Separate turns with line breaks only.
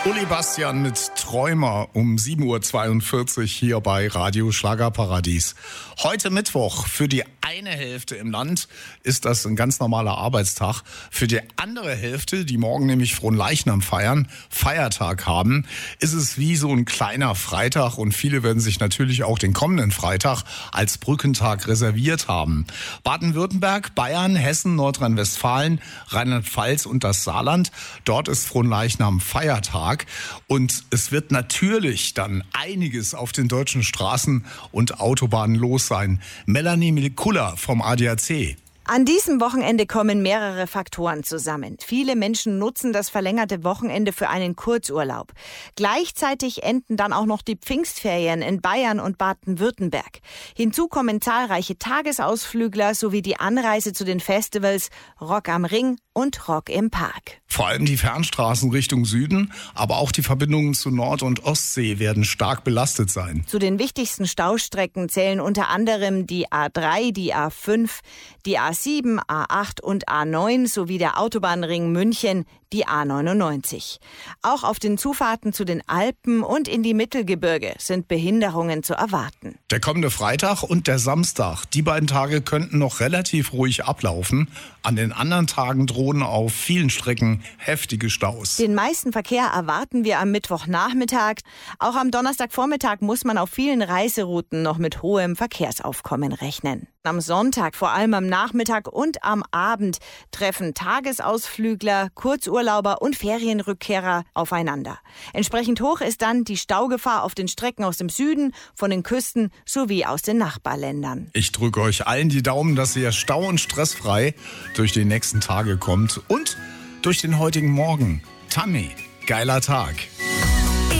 Uli Bastian mit Träumer um 7.42 Uhr hier bei Radio Schlagerparadies. Heute Mittwoch. Für die eine Hälfte im Land ist das ein ganz normaler Arbeitstag. Für die andere Hälfte, die morgen nämlich Fronleichnam feiern, Feiertag haben, ist es wie so ein kleiner Freitag. Und viele werden sich natürlich auch den kommenden Freitag als Brückentag reserviert haben. Baden-Württemberg, Bayern, Hessen, Nordrhein-Westfalen, Rheinland-Pfalz und das Saarland. Dort ist Fronleichnam Feiertag. Und es wird natürlich dann einiges auf den deutschen Straßen und Autobahnen los sein. Melanie Milkulla vom ADAC.
An diesem Wochenende kommen mehrere Faktoren zusammen. Viele Menschen nutzen das verlängerte Wochenende für einen Kurzurlaub. Gleichzeitig enden dann auch noch die Pfingstferien in Bayern und Baden-Württemberg. Hinzu kommen zahlreiche Tagesausflügler sowie die Anreise zu den Festivals Rock am Ring und Rock im Park.
Vor allem die Fernstraßen Richtung Süden, aber auch die Verbindungen zu Nord- und Ostsee werden stark belastet sein.
Zu den wichtigsten Staustrecken zählen unter anderem die A3, die A5, die A7, A8 und A9 sowie der Autobahnring München, die A99. Auch auf den Zufahrten zu den Alpen und in die Mittelgebirge sind Behinderungen zu erwarten.
Der kommende Freitag und der Samstag, die beiden Tage könnten noch relativ ruhig ablaufen. An den anderen Tagen drohen auf vielen Strecken heftige Staus.
Den meisten Verkehr erwarten wir am Mittwochnachmittag. Auch am Donnerstagvormittag muss man auf vielen Reiserouten noch mit hohem Verkehrsaufkommen rechnen. Am Sonntag, vor allem am Nachmittag und am Abend, treffen Tagesausflügler, Kurzurlauber und Ferienrückkehrer aufeinander. Entsprechend hoch ist dann die Staugefahr auf den Strecken aus dem Süden, von den Küsten sowie aus den Nachbarländern.
Ich drücke euch allen die Daumen, dass ihr stau- und stressfrei durch die nächsten Tage kommt und durch den heutigen Morgen. Tammy, geiler Tag.